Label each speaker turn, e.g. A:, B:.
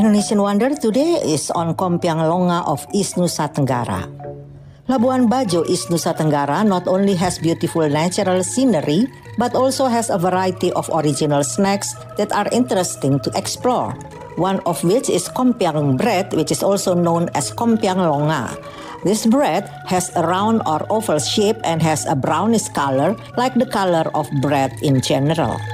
A: Indonesian Wonder today is on Kompiang Longa of East Nusa Tenggara. Labuan Bajo, East Nusa Tenggara not only has beautiful natural scenery, but also has a variety of original snacks that are interesting to explore. One of which is Kompiang bread, which is also known as Kompiang Longa. This bread has a round or oval shape and has a brownish color like the color of bread in general.